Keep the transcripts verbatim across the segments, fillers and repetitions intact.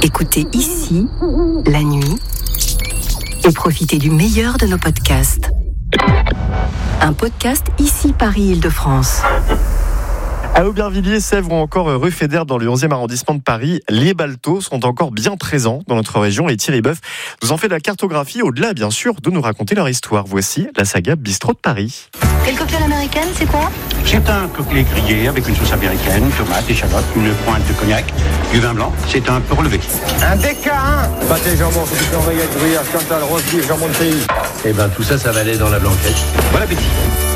Écoutez ici, la nuit, et profitez du meilleur de nos podcasts. Un podcast ici Paris-Île-de-France. À Aubervilliers, Sèvres ou encore rue Fédère dans le onzième arrondissement de Paris, les baltos sont encore bien présents dans notre région et Thierry Boeuf nous en fait de la cartographie au-delà, bien sûr, de nous raconter leur histoire. Voici la saga Bistrot de Paris. Et le cocktail américain, c'est quoi ? C'est un cocktail grillé avec une sauce américaine, tomate, échalote, une pointe de cognac, du vin blanc. C'est un peu relevé. Un D K un pâté, jambon, saucisson, rillettes, gruyère, Chantal, rose beef, jambon de pays. Eh ben tout ça, ça va aller dans la blanquette. Bon appétit.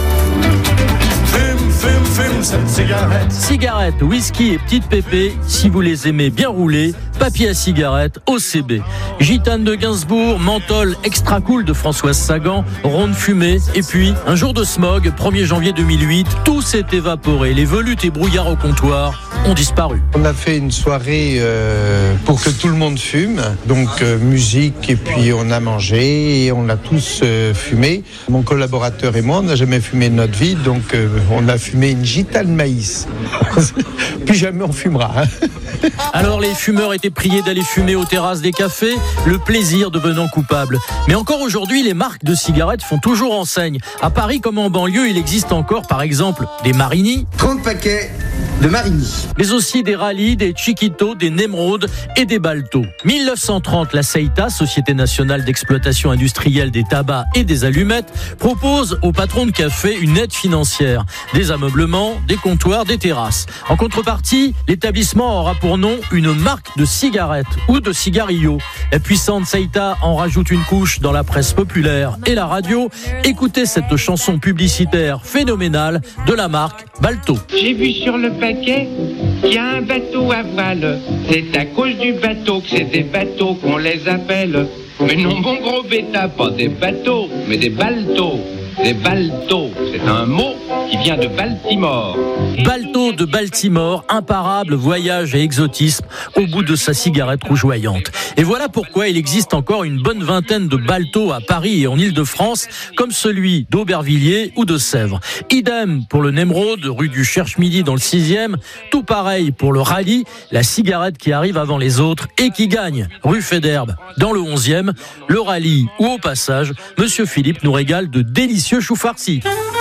Fume, fume, fume cette cigarette. Cigarette, whisky et petite pépé, si vous les aimez bien roulés, papier à cigarette, O C B. Gitane de Gainsbourg, menthol extra cool de Françoise Sagan, ronde fumée, et puis un jour de smog, premier janvier deux mille huit, tout s'est évaporé, les volutes et brouillards au comptoir ont disparu. On a fait une soirée euh, pour que tout le monde fume, donc euh, musique, et puis on a mangé, et on a tous euh, fumé. Mon collaborateur et moi, on n'a jamais fumé de notre vie, donc euh, on a fumé une gitane maïs. Plus jamais on fumera. Hein. Alors les fumeurs étaient priés d'aller fumer aux terrasses des cafés, le plaisir devenant coupable. Mais encore aujourd'hui, les marques de cigarettes font toujours enseigne. À Paris comme en banlieue, il existe encore par exemple des Marini, trente paquets de Marini, mais aussi des Rally, des Chiquito, des Nemrod et des Balto. dix-neuf cent trente, la Seita, Société nationale d'exploitation industrielle des tabacs et des allumettes, propose aux patrons de café une aide financière, des ameublements, des comptoirs, des terrasses. En contrepartie, l'établissement aura pour nom une marque de cigarettes ou de cigarillos. La puissante Seita en rajoute une couche dans la presse populaire et la radio. Écoutez cette chanson publicitaire phénoménale de la marque Balto. J'ai vu sur le paquet qu'il y a un bateau à voile. C'est à cause du bateau que c'est des bateaux qu'on les appelle. Mais non, mon gros bêta, pas des bateaux, mais des baltos. Des baltos, c'est un mot qui vient de Baltimore. Balto de Baltimore, imparable voyage et exotisme au bout de sa cigarette rougeoyante. Et voilà pourquoi il existe encore une bonne vingtaine de baltos à Paris et en Île-de-France, comme celui d'Aubervilliers ou de Sèvres. Idem pour le Nemrod, rue du Cherche-Midi dans le sixième. Tout pareil pour le Rally, la cigarette qui arrive avant les autres et qui gagne, rue Fédère dans le onzième. Le Rally ou au passage, Monsieur Philippe nous régale de délicieux choux farcis.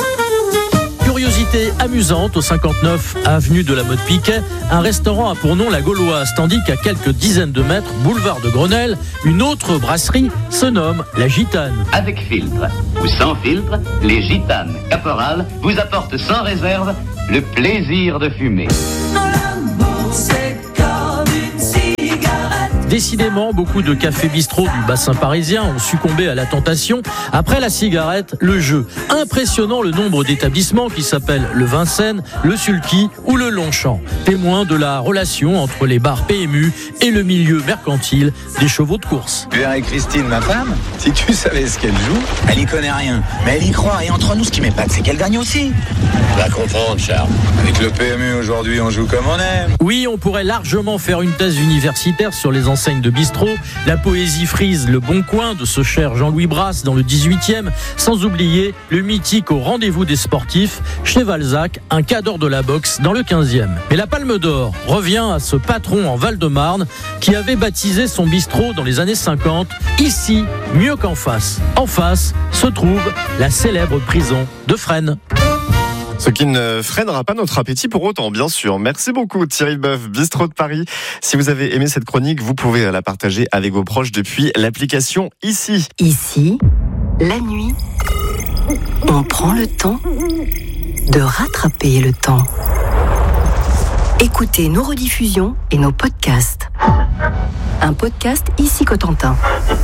Curiosité amusante, au cinquante-neuf avenue de la Motte Piquet, un restaurant a pour nom la Gauloise, tandis qu'à quelques dizaines de mètres, boulevard de Grenelle, une autre brasserie se nomme la Gitane. Avec filtre ou sans filtre, les Gitanes Caporal vous apportent sans réserve le plaisir de fumer. Décidément, beaucoup de cafés bistrots du bassin parisien ont succombé à la tentation. Après la cigarette, le jeu. Impressionnant le nombre d'établissements qui s'appellent le Vincennes, le Sulky ou le Longchamp. Témoin de la relation entre les bars P M U et le milieu mercantile des chevaux de course. Tu verrais Christine, ma femme, si tu savais ce qu'elle joue, elle y connaît rien. Mais elle y croit. Et entre nous, ce qui m'épate, c'est qu'elle gagne aussi. Va comprendre, Charles. Avec le P M U aujourd'hui, on joue comme on aime. Oui, on pourrait largement faire une thèse universitaire sur les enseigne de bistrot, la poésie frise Le Bon Coin de ce cher Jean-Louis Brasse dans le dix-huitième, sans oublier le mythique Au rendez-vous des sportifs chez Valzac, un cadre de la boxe dans le quinzième. Mais la Palme d'Or revient à ce patron en Val-de-Marne qui avait baptisé son bistrot dans les années cinquante, ici mieux qu'en face. En face se trouve la célèbre prison de Fresnes. Ce qui ne freinera pas notre appétit pour autant, bien sûr. Merci beaucoup Thierry Boeuf, Bistrot de Paris. Si vous avez aimé cette chronique, vous pouvez la partager avec vos proches depuis l'application Ici. Ici, la nuit, on prend le temps de rattraper le temps. Écoutez nos rediffusions et nos podcasts. Un podcast Ici Cotentin.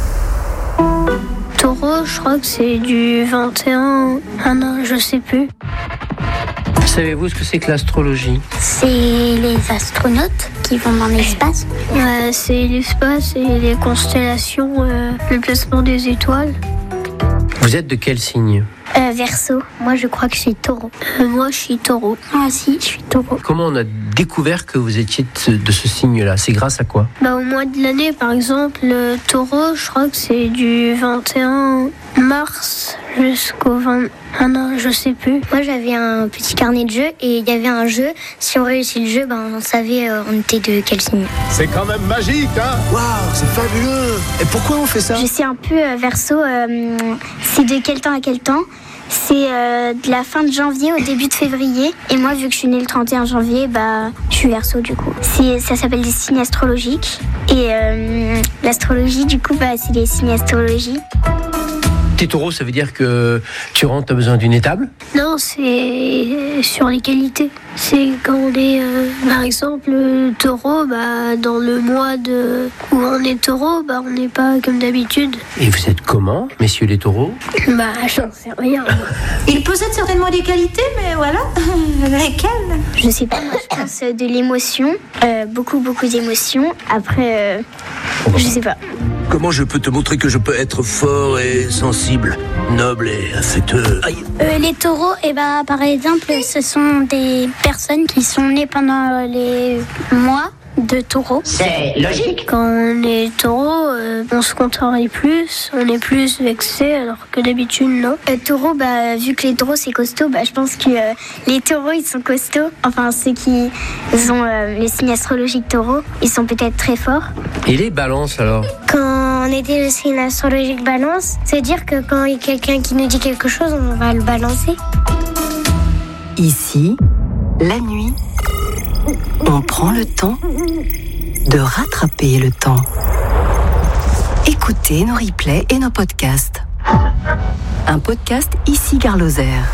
Taureau, je crois que c'est du vingt et un. Ah non, je sais plus. Savez-vous ce que c'est que l'astrologie ? C'est les astronautes qui vont dans l'espace. Euh, c'est l'espace et les constellations, euh, le placement des étoiles. Vous êtes de quel signe ? euh, Verseau. Moi, je crois que je suis taureau. Euh, moi, je suis taureau. Ah si, je suis taureau. Comment on a découvert que vous étiez de ce, de ce signe-là ? C'est grâce à quoi ? Bah, au mois de l'année, par exemple, le taureau, je crois que c'est du vingt et un mars jusqu'au vingt et un ans, je sais plus. Moi, j'avais un petit carnet de jeux et il y avait un jeu. Si on réussit le jeu, ben, on savait euh, on était de quel signe. C'est quand même magique, hein? Waouh, c'est fabuleux! Et pourquoi on fait ça? Je sais un peu, euh, Verseau, euh, c'est de quel temps à quel temps? C'est euh, de la fin de janvier au début de février. Et moi, vu que je suis née le trente et un janvier, bah, je suis Verseau du coup. C'est, ça s'appelle des signes astrologiques. Et euh, l'astrologie, du coup, bah, c'est les signes astrologiques. T'es taureau, ça veut dire que tu rentres, t'as besoin d'une étable? Non, c'est sur les qualités. C'est quand on est, euh, par exemple, taureau, bah, dans le mois de... où on est taureau, bah, on n'est pas comme d'habitude. Et vous êtes comment, messieurs les taureaux? Bah, j'en sais rien. Il possède certainement des qualités, mais voilà. Lesquelles? Je sais pas, moi, je pense de l'émotion. Euh, beaucoup, beaucoup d'émotions. Après, euh, je sais pas. Comment je peux te montrer que je peux être fort et sensible, noble et affectueux? Aïe. Euh, les taureaux, eh ben, par exemple, ce sont des personnes qui sont nées pendant les mois de taureau. C'est logique. Quand on est taureau, euh, on se contrarie plus, on est plus vexé, alors que d'habitude, non. Euh, taureau, bah, vu que les taureaux, c'est costaud, bah, je pense que euh, les taureaux, ils sont costauds. Enfin, ceux qui ont euh, les signes astrologiques taureaux, ils sont peut-être très forts. Et les balances, alors? Quand on était le signe astrologique balance, c'est-à-dire que quand il y a quelqu'un qui nous dit quelque chose, on va le balancer. Ici, la nuit, on prend le temps de rattraper le temps. Écoutez nos replays et nos podcasts. Un podcast Ici Gare Lozère.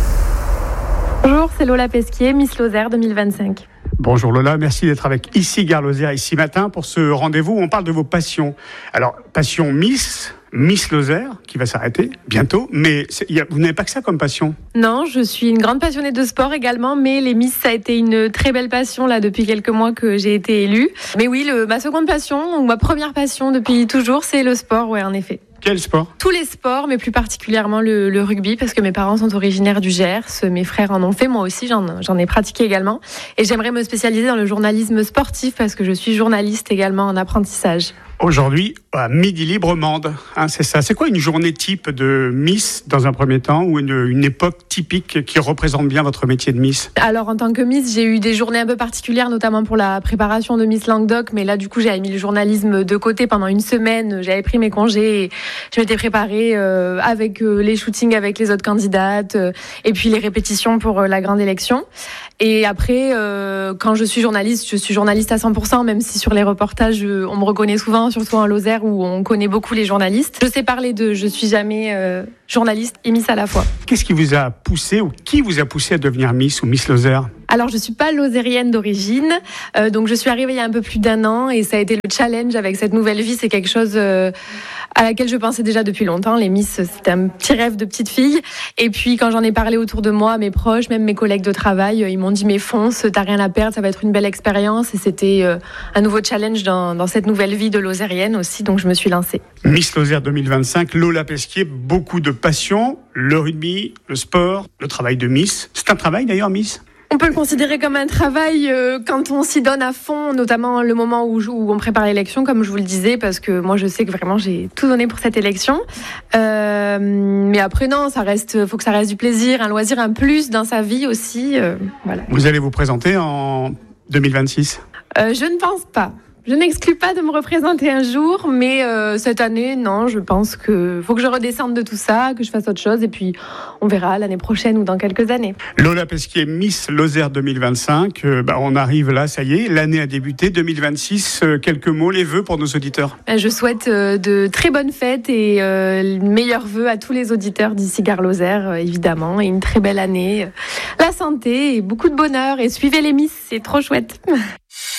Bonjour, c'est Lola Pesquier, Miss Lozère deux mille vingt-cinq. Bonjour Lola, merci d'être avec Ici Gare Lozère, ici matin, pour ce rendez-vous où on parle de vos passions. Alors, passion Miss, Miss Lozère, qui va s'arrêter bientôt, mais y a, vous n'avez pas que ça comme passion? Non, je suis une grande passionnée de sport également, mais les Miss, ça a été une très belle passion là depuis quelques mois que j'ai été élue. Mais oui, le, ma seconde passion, ou ma première passion depuis toujours, c'est le sport, ouais, en effet. Quel sport? Tous les sports, mais plus particulièrement le, le rugby, parce que mes parents sont originaires du Gers, mes frères en ont fait, moi aussi j'en, j'en ai pratiqué également. Et j'aimerais me spécialiser dans le journalisme sportif, parce que je suis journaliste également en apprentissage. Aujourd'hui, à Midi Libre Mande, hein, c'est ça. C'est quoi une journée type de Miss dans un premier temps, ou une, une époque typique qui représente bien votre métier de Miss? Alors en tant que Miss, j'ai eu des journées un peu particulières, notamment pour la préparation de Miss Languedoc, mais là du coup j'avais mis le journalisme de côté pendant une semaine, j'avais pris mes congés, et je m'étais préparée euh, avec euh, les shootings avec les autres candidates, euh, et puis les répétitions pour euh, la grande élection. Et après, euh, quand je suis journaliste, je suis journaliste à cent pour cent, même si sur les reportages, je, on me reconnaît souvent, surtout en Lozère où on connaît beaucoup les journalistes. Je sais parler d'eux, je suis jamais euh, journaliste et Miss à la fois. Qu'est-ce qui vous a poussé, ou qui vous a poussé à devenir Miss ou Miss Lozère? Alors, je suis pas lozérienne d'origine, euh, donc je suis arrivée il y a un peu plus d'un an et ça a été le challenge avec cette nouvelle vie. C'est quelque chose euh, à laquelle je pensais déjà depuis longtemps. Les Miss, c'était un petit rêve de petite fille. Et puis, quand j'en ai parlé autour de moi, mes proches, même mes collègues de travail, ils m'ont dit « mais fonce, t'as rien à perdre, ça va être une belle expérience ». Et c'était euh, un nouveau challenge dans, dans cette nouvelle vie de lozérienne aussi, donc je me suis lancée. Miss Lozère deux mille vingt-cinq, Lola Pesquier, beaucoup de passion, le rugby, le sport, le travail de Miss. C'est un travail d'ailleurs, Miss ? On peut le considérer comme un travail euh, quand on s'y donne à fond, notamment le moment où, où on prépare l'élection, comme je vous le disais, parce que moi je sais que vraiment j'ai tout donné pour cette élection. Euh, mais après non, ça reste, faut que ça reste du plaisir, un loisir, un plus dans sa vie aussi. Euh, voilà. Vous allez vous présenter en deux mille vingt-six ? euh, Je ne pense pas. Je n'exclus pas de me représenter un jour, mais euh, cette année, non, je pense qu'il faut que je redescende de tout ça, que je fasse autre chose, et puis on verra l'année prochaine ou dans quelques années. Lola Pesquier, Miss Lozère deux mille vingt-cinq, euh, bah, on arrive là, ça y est, l'année a débuté, deux mille vingt-six, euh, quelques mots, les vœux pour nos auditeurs. Je souhaite euh, de très bonnes fêtes et euh, meilleurs vœux à tous les auditeurs d'ici Gare Lozère, euh, évidemment, et une très belle année, la santé et beaucoup de bonheur, et suivez les Miss, c'est trop chouette.